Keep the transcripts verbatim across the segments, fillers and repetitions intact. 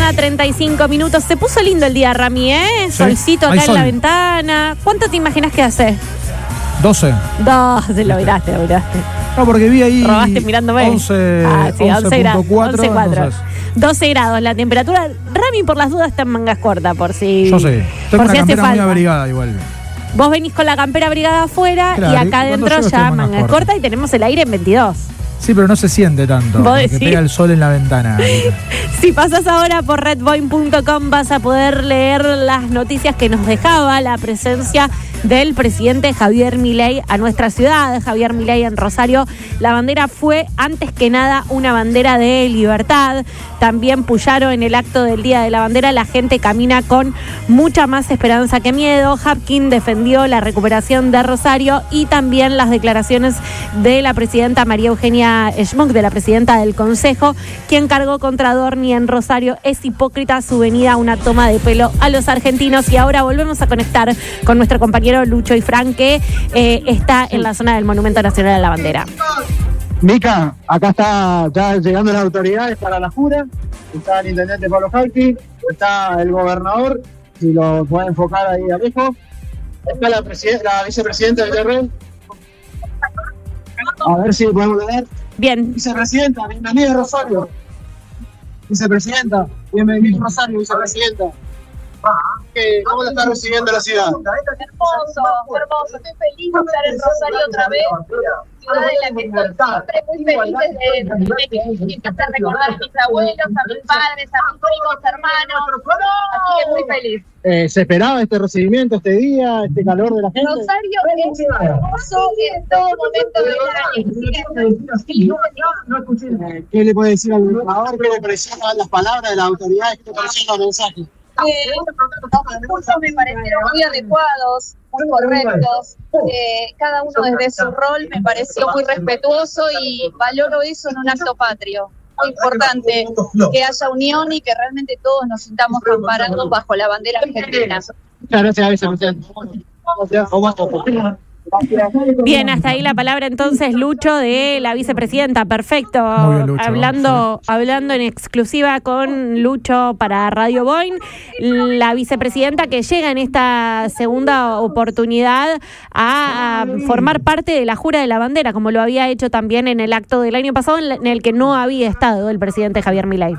mañana, treinta y cinco minutos. Se puso lindo el día, Rami, ¿eh? Sí, solcito acá hay en sol. la ventana. ¿Cuánto te imaginas que hace? doce. doce, lo miraste, lo miraste. No, porque vi ahí. Robaste mirándome. once, ah, sí, once grados. once punto cuatro. once, doce grados la temperatura. Rami, por las dudas, está en mangas cortas, por si. Yo sé. Tengo por una si hace campera muy falta. abrigada igual. Vos venís con la campera abrigada afuera Claro, y acá y cuando adentro llego estoy ya en mangas mangas cortas. cortas y tenemos el aire en veintidós. Sí, pero no se siente tanto. ¿Vos Porque decís? pega el sol en la ventana. Si pasas ahora por redboin punto com vas a poder leer las noticias que nos dejaba la presencia del presidente Javier Milei a nuestra ciudad. Javier Milei en Rosario. La bandera fue antes que nada una bandera de libertad. También Puyaro en el acto del Día de la Bandera. La gente camina con mucha más esperanza que miedo. Hapkin defendió la recuperación de Rosario y también las declaraciones de la presidenta María Eugenia Schmuck, de la presidenta del Consejo, quien cargó contra Dorni en Rosario. Es hipócrita su venida a una toma de pelo a los argentinos. Y ahora volvemos a conectar con nuestro compañero Lucho Ifrán, que eh, está en la zona del Monumento Nacional a la Bandera. Mica, acá está ya llegando las autoridades para la jura. Está el intendente Pablo Hapkin, está el gobernador, si lo puede enfocar ahí abajo. Está la, la vicepresidenta del R. A ver si podemos leer. Bien. Vicepresidenta, bienvenida Rosario. Vicepresidenta, bienvenida Rosario, vicepresidenta. ¿Qué, ¿Cómo la está recibiendo la ciudad? Hermoso, hermoso. Estoy feliz de estar en Rosario otra vez. Ciudad en la que estoy siempre muy feliz desde, desde que empecé a recordar a mis abuelos, a mis padres, a mis primos, hermanos. Así que muy feliz. Eh, ¿Se esperaba este recibimiento, este día, este calor de la gente? Rosario es hermoso en todo momento del año. Eh, ¿Qué le puede decir al gobernador? ¿Qué le parecieron las palabras de las autoridades? ¿Qué le parecieron los mensajes? Eh, los discursos me parecieron muy adecuados, muy correctos. Eh, cada uno desde su rol me pareció muy respetuoso y valoro eso en un acto patrio. Muy importante que haya unión y que realmente todos nos sintamos amparados bajo la bandera argentina. Muchas gracias, vicepresidente. Bien, hasta ahí la palabra entonces, Lucho, de la vicepresidenta. Perfecto. Muy bien, Lucho, hablando, sí. hablando en exclusiva con Lucho para Radio Boing, la vicepresidenta que llega en esta segunda oportunidad a, a formar parte de la jura de la bandera, como lo había hecho también en el acto del año pasado, en el que no había estado el presidente Javier Milei.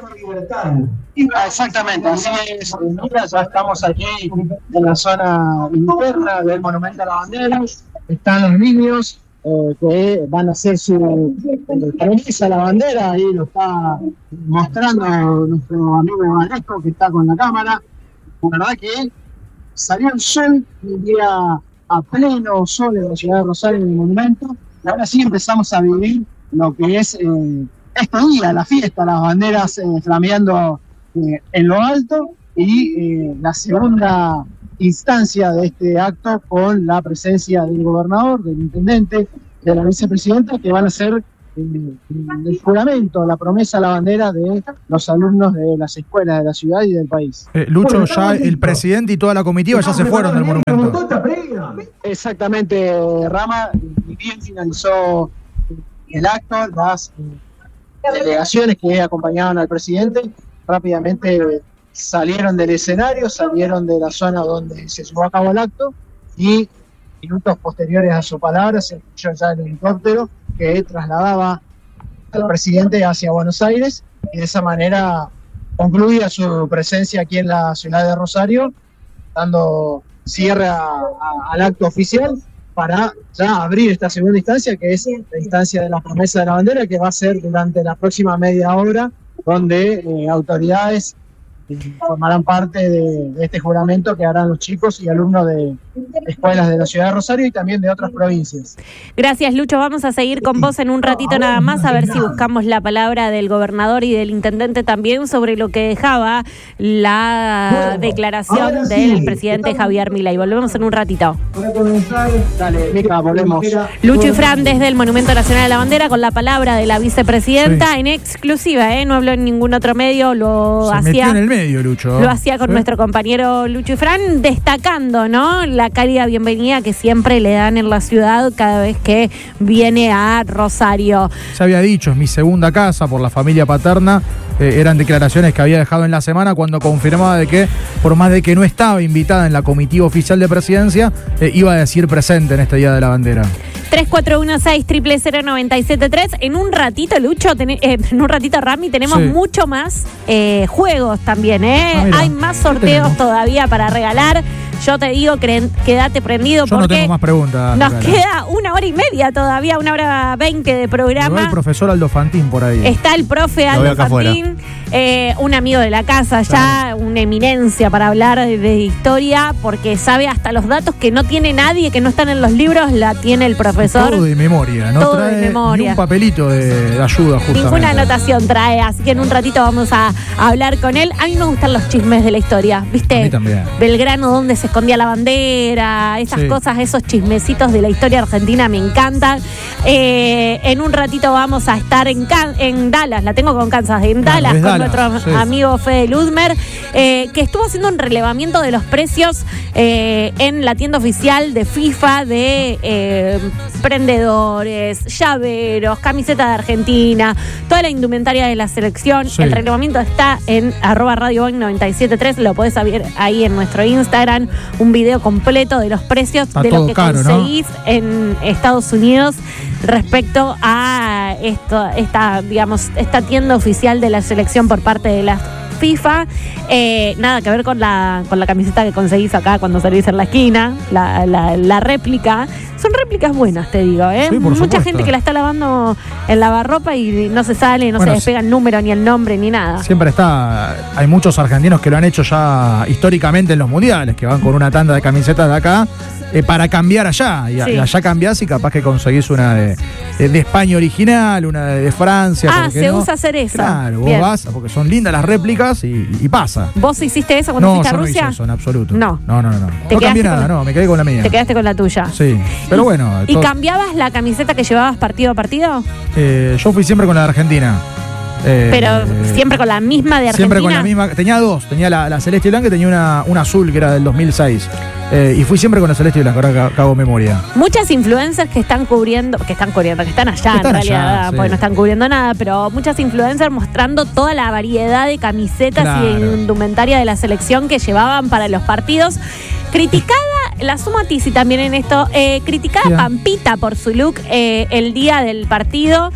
Exactamente, así es. Ya estamos aquí en la zona interna del Monumento a la Bandera. Están los niños eh, que van a hacer su promesa a la bandera. Ahí lo está mostrando nuestro amigo Valesco, que está con la cámara. La verdad que salió el sol, un día a pleno sol en la ciudad de Rosario, en el monumento. Y ahora sí empezamos a vivir lo que es eh, este día, la fiesta, las banderas eh, flameando eh, en lo alto y eh, la segunda instancia de este acto con la presencia del gobernador, del intendente, de la vicepresidenta, que van a hacer eh, el juramento, la promesa a la bandera de los alumnos de las escuelas de la ciudad y del país. Eh, Lucho, ya el presidente y toda la comitiva ya se fueron del monumento. Exactamente, Rama, y bien finalizó el acto, las delegaciones que acompañaban al presidente rápidamente salieron del escenario, salieron de la zona donde se llevó a cabo el acto y minutos posteriores a su palabra se escuchó ya el helicóptero que trasladaba al presidente hacia Buenos Aires y de esa manera concluía su presencia aquí en la ciudad de Rosario, dando cierre a, a, al acto oficial para ya abrir esta segunda instancia, que es la instancia de la promesa de la bandera, que va a ser durante la próxima media hora, donde eh, autoridades formarán parte de, de este juramento que harán los chicos y alumnos de escuelas de la ciudad de Rosario y también de otras provincias. Gracias, Lucho. Vamos a seguir con vos en un ratito nada más, a ver si buscamos la palabra del gobernador y del intendente también sobre lo que dejaba la declaración del presidente Javier Milei. Volvemos en un ratito. Dale, Mica, volvemos. Lucho Ifrán desde el Monumento Nacional a la Bandera con la palabra de la vicepresidenta, sí, en exclusiva, ¿eh? No habló en ningún otro medio, lo Se hacía... metió en el medio, Lucho. Lo hacía con ¿Eh? nuestro compañero Lucho Ifrán, destacando, ¿no?, la cálida bienvenida que siempre le dan en la ciudad cada vez que viene a Rosario. Se había dicho, es mi segunda casa por la familia paterna, eh, eran declaraciones que había dejado en la semana cuando confirmaba de que, por más de que no estaba invitada en la comitiva oficial de presidencia, eh, iba a decir presente en este Día de la Bandera. tres cuatro uno seis, cero cero cero, nueve siete tres. En un ratito, Lucho, ten, eh, en un ratito, Rami, tenemos sí. mucho más eh, juegos también, ¿eh? Ah, Hay más sorteos todavía para regalar. Yo te digo, cre- quédate prendido. Yo porque no tengo más preguntas. Nos regalar. Queda una hora y media todavía, una hora veinte de programa. Pero el profesor Aldo Fantín por ahí. Está el profe Aldo Fantín, eh, un amigo de la casa ya, claro. Una eminencia para hablar de, de historia, porque sabe hasta los datos que no tiene nadie, que no están en los libros, la tiene el profesor. Todo de memoria, no Todo trae de memoria. Ni un papelito de, de ayuda, justamente. Ninguna anotación trae, así que en un ratito vamos a, a hablar con él. A mí me gustan los chismes de la historia, ¿viste? A mí también. Belgrano, donde se escondía la bandera, esas sí. cosas, esos chismecitos de la historia argentina me encantan. Eh, en un ratito vamos a estar en, Can- en Dallas, la tengo con Kansas, en claro, Dallas, con Dallas, nuestro sí. amigo Fede Ludmer, eh, que estuvo haciendo un relevamiento de los precios eh, en la tienda oficial de FIFA de eh, prendedores, llaveros, camiseta de Argentina, toda la indumentaria de la selección. Sí. El relevamiento está en arroba Radio Boing noventa y siete tres, lo podés ver ahí en nuestro Instagram, un video completo de los precios está de lo que caro, conseguís, ¿no?, en Estados Unidos respecto a esto, esta, digamos, esta tienda oficial de la selección por parte de la FIFA. Eh, nada que ver con la con la camiseta que conseguís acá cuando salís en la esquina, la, la, la réplica. Son réplicas buenas, te digo, ¿eh? Sí, Mucha supuesto. gente que la está lavando en lavarropa y no se sale, no bueno, se despega el número, ni el nombre, ni nada. Siempre está, hay muchos argentinos que lo han hecho ya históricamente en los mundiales, que van con una tanda de camisetas de acá eh, para cambiar allá. Y, sí. y allá cambiás y capaz que conseguís una de, de, de España original, una de, de Francia. Ah, se no? usa hacer eso. Claro, vos Bien. vas, porque son lindas las réplicas y, y pasa. ¿Vos hiciste eso cuando no, fuiste a yo Rusia? No, hice eso en absoluto. No. No, no, no. No, ¿Te no cambié quedaste nada, con- no, me quedé con la mía. Te quedaste con la tuya. Sí, pero Y- bueno. ¿Y todo- cambiabas la camiseta que llevabas partido a partido? eh, yo fui siempre con la de Argentina. Eh, Pero siempre con la misma de Argentina. Siempre con la misma. Tenía dos. Tenía la, la celeste y blanca y tenía una, una azul que era del dos mil seis. Eh, y fui siempre con la celeste y blanca, ahora que hago memoria. Muchas influencers que están cubriendo, que están cubriendo, que están allá Están en realidad, allá, sí. porque no están cubriendo nada, pero muchas influencers mostrando toda la variedad de camisetas Claro. y de indumentaria de la selección que llevaban para los partidos. Criticada, la sumo a Tizi también en esto, eh, criticada Bien. Pampita por su look eh, el día del partido,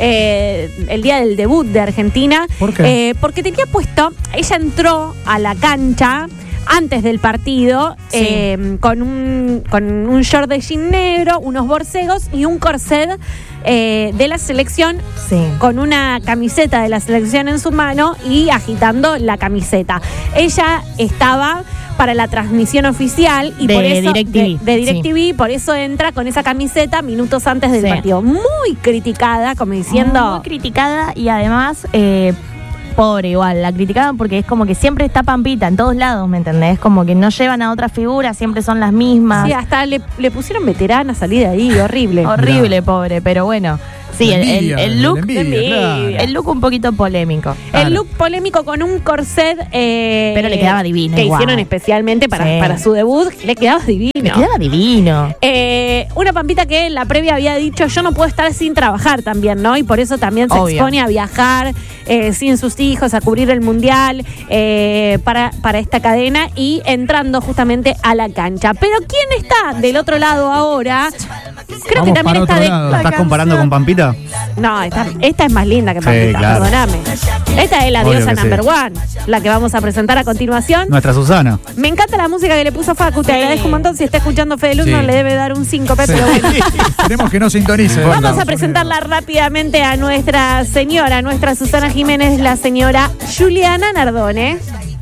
eh, el día del debut de Argentina. ¿Por qué? Eh, porque tenía puesto, ella entró a la cancha antes del partido, Sí. eh, con un con un short de jean negro, unos borcegos y un corset eh, de la selección, Sí. con una camiseta de la selección en su mano y agitando la camiseta. Ella estaba para la transmisión oficial y De por eso DirecTV, de, de DirecTV, por eso entra con esa camiseta minutos antes del Sí. partido. Muy criticada, como diciendo, Muy criticada y además eh, pobre igual, la criticaban porque es como que siempre está Pampita en todos lados, ¿me entendés? Como que no llevan a otra figura, siempre son las mismas. sí, hasta le, le pusieron veterana a salir de ahí, horrible. Horrible, pobre, pero bueno. Sí, La el, el- envidia, el look, la envidia, envidia. claro. el look un poquito polémico. Claro. El look polémico con un corset, eh, Pero le quedaba divino que igual. hicieron especialmente para, Sí. para su debut, le quedaba divino. Le quedaba divino. Eh, una Pampita que en la previa había dicho, yo no puedo estar sin trabajar también, ¿no? Y por eso también se Obvio. expone a viajar eh, sin sus hijos, a cubrir el mundial eh, para, para esta cadena y entrando justamente a la cancha. Pero ¿quién está del otro lado ahora? Creo Vamos que también para está otro de... lado. ¿La estás comparando con Pampita? No, esta, esta es más linda que Sí, Pampita, claro. perdóname. Esta es la Obvio diosa que sí. number one, la que vamos a presentar a continuación. Nuestra Susana. Me encanta la música que le puso Facu, te Sí. agradezco un montón. Si está escuchando Fede Luz, Sí. no le debe dar un síncope, Sí. pero bueno. Esperemos que no sintonice. Vamos Vamos a Estados presentarla Unidos. rápidamente a nuestra señora, nuestra Susana Jiménez, la señora Juliana Nardone.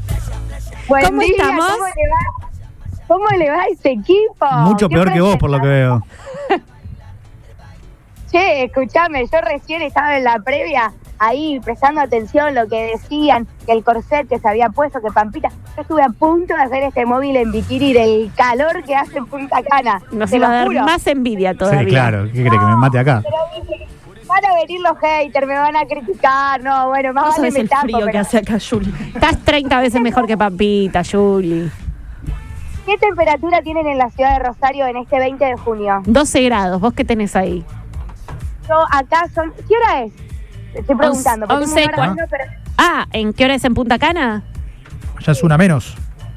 Buen ¿Cómo día, estamos? ¿Cómo le va? ¿Cómo le va a este equipo? Mucho Qué peor que vos, por lo que veo. Che, escúchame, yo recién estaba en la previa ahí prestando atención lo que decían, que el corset que se había puesto, que Pampita. Yo estuve a punto de hacer este móvil en bikini del calor que hace en Punta Cana. Nos te iba lo a dar juro. más envidia todavía. Sí, claro. ¿Qué cree? ¿Que me mate acá? Pero dije, van a venir los haters, me van a criticar. No, bueno, más No vale sabes me el tapo, frío que pero- hace acá, Juli. Estás treinta veces mejor que Pampita, Juli. ¿Qué temperatura tienen en la ciudad de Rosario en este veinte de junio? doce grados, ¿vos qué tenés ahí? Yo acá son... ¿Qué hora es? Estoy preguntando. porque once, tengo una hora cua- menos, pero- Ah, ¿en qué hora es en Punta Cana? Ya es una menos.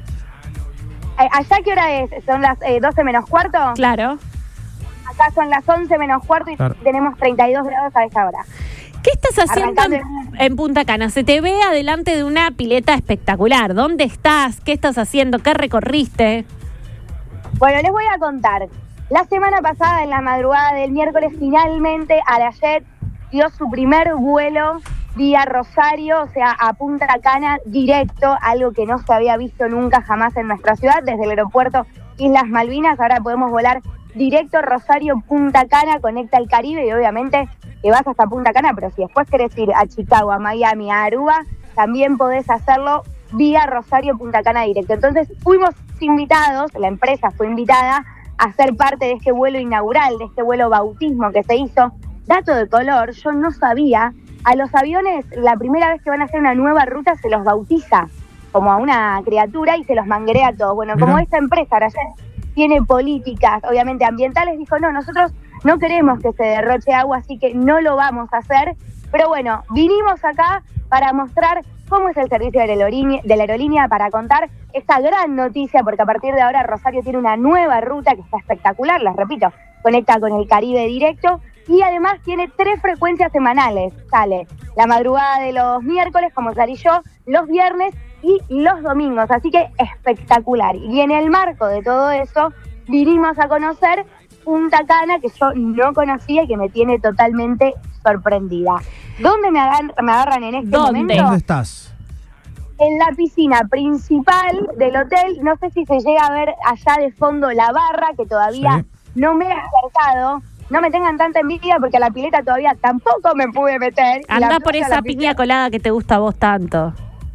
Eh, ¿Allá qué hora es? ¿Son las eh, doce menos cuarto? Claro. Acá son las once menos cuarto y Claro. tenemos treinta y dos grados a esa hora. ¿Qué estás haciendo en, Arrancando. en Punta Cana? Se te ve adelante de una pileta espectacular. ¿Dónde estás? ¿Qué estás haciendo? ¿Qué recorriste? Bueno, les voy a contar. La semana pasada, en la madrugada del miércoles, finalmente Arayet dio su primer vuelo vía Rosario, o sea, a Punta Cana directo, algo que no se había visto nunca jamás en nuestra ciudad. Desde el aeropuerto Islas Malvinas, ahora podemos volar directo Rosario, Punta Cana, conecta al Caribe y obviamente que vas hasta Punta Cana, pero si después querés ir a Chicago, a Miami, a Aruba, también podés hacerlo vía Rosario, Punta Cana directo. Entonces fuimos invitados, la empresa fue invitada a ser parte de este vuelo inaugural, de este vuelo bautismo que se hizo. Dato de color, yo no sabía, a los aviones la primera vez que van a hacer una nueva ruta se los bautiza como a una criatura y se los manguerea a todos. Bueno, Mirá. como esta empresa ahora tiene políticas, obviamente ambientales, dijo, no, nosotros no queremos que se derroche agua, así que no lo vamos a hacer. Pero bueno, vinimos acá para mostrar cómo es el servicio de la aerolínea, de la aerolínea para contar esta gran noticia, porque a partir de ahora Rosario tiene una nueva ruta que está espectacular, les repito, conecta con el Caribe directo y además tiene tres frecuencias semanales. Sale la madrugada de los miércoles, como salí yo, los viernes y los domingos, así que espectacular. Y en el marco de todo eso, vinimos a conocer Punta Cana, que yo no conocía y que me tiene totalmente sorprendida. ¿Dónde me agarran, me agarran en este ¿Dónde? momento? ¿Dónde estás? En la piscina principal del hotel. No sé si se llega a ver allá de fondo la barra, que todavía Sí. no me he acercado. No me tengan tanta envidia porque a la pileta todavía tampoco me pude meter. Y Anda la por playa esa la pisé- piña colada que te gusta a vos tanto.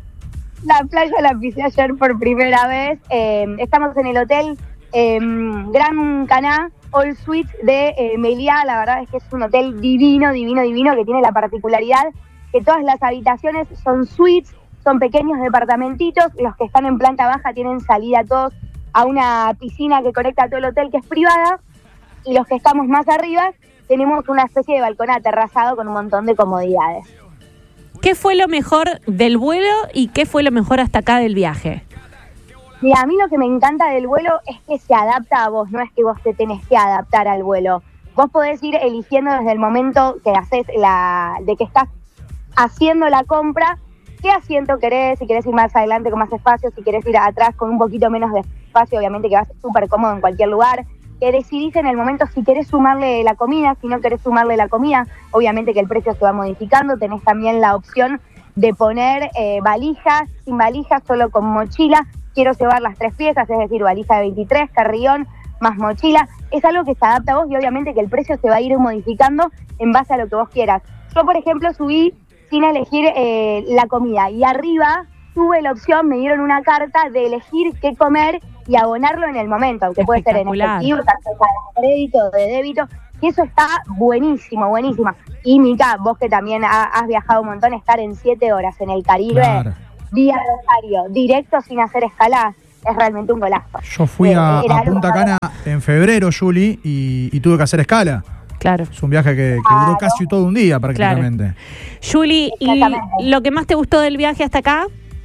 La playa la pisé ayer por primera vez. Eh, estamos en el hotel eh, Gran Caná All Suites de eh, Meliá. La verdad es que es un hotel divino, divino, divino, que tiene la particularidad que todas las habitaciones son suites, son pequeños departamentitos. Los que están en planta baja tienen salida todos a una piscina que conecta a todo el hotel, que es privada. Y los que estamos más arriba tenemos una especie de balcón aterrazado con un montón de comodidades. ¿Qué fue lo mejor del vuelo y qué fue lo mejor hasta acá del viaje? Mira, a mí lo que me encanta del vuelo es que se adapta a vos, no es que vos te tenés que adaptar al vuelo. Vos podés ir eligiendo desde el momento que haces la, de que estás haciendo la compra, qué asiento querés, si querés ir más adelante con más espacio, si querés ir atrás con un poquito menos de espacio, obviamente que vas súper cómodo en cualquier lugar. Que decidís en el momento si querés sumarle la comida, si no querés sumarle la comida, obviamente que el precio se va modificando. Tenés también la opción de poner eh, valijas, sin valijas, solo con mochila. Quiero llevar las tres piezas, es decir, valija de veintitrés, carrión, más mochila. Es algo que se adapta a vos y obviamente que el precio se va a ir modificando en base a lo que vos quieras. Yo, por ejemplo, subí sin elegir eh, la comida y arriba tuve la opción, me dieron una carta de elegir qué comer y abonarlo en el momento, aunque puede ser en Espectacular. efectivo, tarjeta de crédito, de débito, y eso está buenísimo, buenísimo. Y Mica, vos que también ha- has viajado un montón, estar en siete horas en el Caribe, Claro. vía Rosario, directo sin hacer escala, es realmente un golazo. Yo fui a, Eh, era a algo Punta Cana en febrero, Juli, y, y tuve que hacer escala. Claro. Es un viaje que, que Claro. duró casi todo un día prácticamente. Julie, ¿y Exactamente. lo que más te gustó del viaje hasta acá?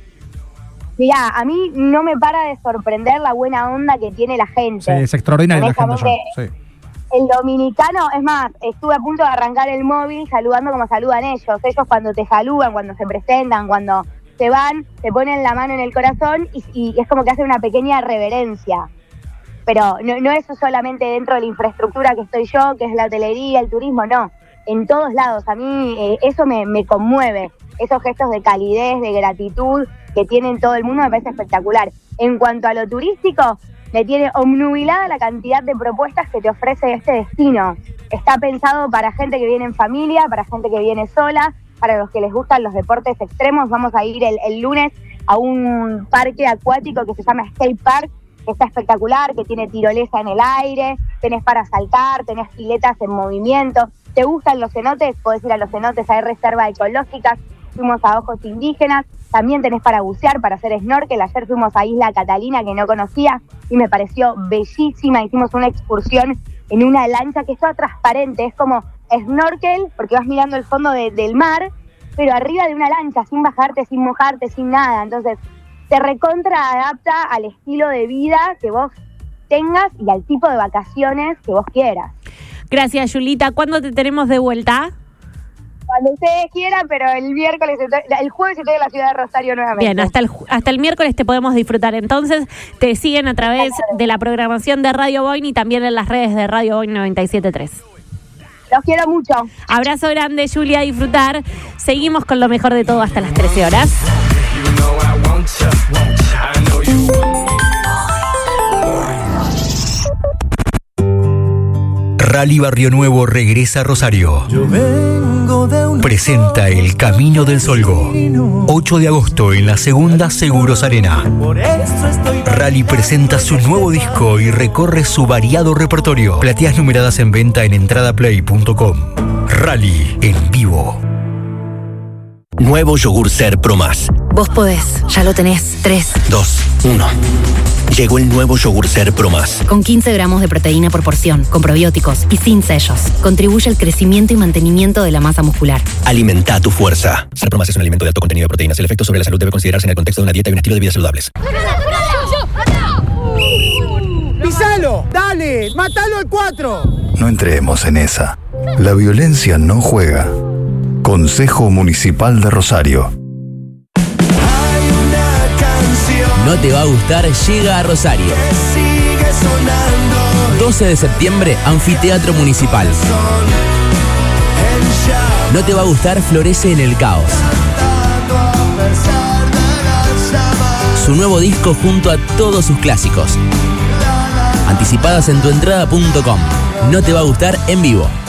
Mirá, a mí no me para de sorprender la buena onda que tiene la gente. Sí, es extraordinaria la gente allá. Honestamente, Sí. El dominicano, es más, estuve a punto de arrancar el móvil saludando como saludan ellos. Ellos cuando te saludan, cuando se presentan, cuando se van, te ponen la mano en el corazón y, y es como que hacen una pequeña reverencia. Pero no, no es solamente dentro de la infraestructura que estoy yo, que es la hotelería, el turismo, no. En todos lados. A mí eh, eso me, me conmueve. Esos gestos de calidez, de gratitud que tienen todo el mundo me parece espectacular. En cuanto a lo turístico, me tiene obnubilada la cantidad de propuestas que te ofrece este destino. Está pensado para gente que viene en familia, para gente que viene sola, para los que les gustan los deportes extremos. Vamos a ir el, el lunes a un parque acuático que se llama Skate Park, que está espectacular, que tiene tirolesa en el aire, tenés para saltar, tenés piletas en movimiento. ¿Te gustan los cenotes? Podés ir a los cenotes, hay reservas ecológicas, fuimos a ojos indígenas, también tenés para bucear, para hacer snorkel. Ayer fuimos a Isla Catalina, que no conocía, y me pareció bellísima. Hicimos una excursión en una lancha que es toda transparente, es como snorkel, porque vas mirando el fondo de, del mar, pero arriba de una lancha, sin bajarte, sin mojarte, sin nada. Entonces, te recontra adapta al estilo de vida que vos tengas y al tipo de vacaciones que vos quieras. Gracias, Julita. ¿Cuándo te tenemos de vuelta? Cuando ustedes quieran, pero el miércoles, estoy, el jueves estoy en la ciudad de Rosario nuevamente. Bien, hasta el, hasta el miércoles te podemos disfrutar. Entonces, te siguen a través de la programación de Radio Boing y también en las redes de Radio Boing noventa y siete punto tres. Los quiero mucho. Abrazo grande, Julia, a disfrutar. Seguimos con lo mejor de todo hasta las trece horas. Rally Barrio Nuevo regresa a Rosario. Presenta El Camino del Solgo. ocho de agosto en la segunda Seguros Arena. Rally presenta su nuevo disco y recorre su variado repertorio. Plateas numeradas en venta en entradaplay punto com. Rally en vivo. Nuevo yogur Ser Pro Más. Vos podés, ya lo tenés. tres, dos, uno. Llegó el nuevo yogur Ser Pro Más. Con quince gramos de proteína por porción, con probióticos y sin sellos. Contribuye al crecimiento y mantenimiento de la masa muscular. Alimenta tu fuerza. Ser Pro Más es un alimento de alto contenido de proteínas. El efecto sobre la salud debe considerarse en el contexto de una dieta y un estilo de vida saludables. ¡Pisalo! ¡Dale! ¡Mátalo al cuatro! No entremos en esa. La violencia no juega. Consejo Municipal de Rosario. No te va a gustar, llega a Rosario. doce de septiembre, Anfiteatro Municipal. No te va a gustar, florece en el caos. Su nuevo disco junto a todos sus clásicos. Anticipadas en tu entrada punto com. No te va a gustar en vivo.